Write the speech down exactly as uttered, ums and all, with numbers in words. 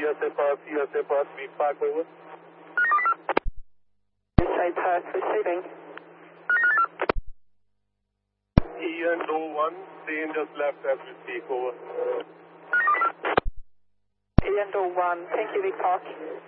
C S F, C S F, Vig Park, over. Side pass receiving. Ian Doe one, train just left as we speak, over. Ian Doe one, thank you, Vig Park.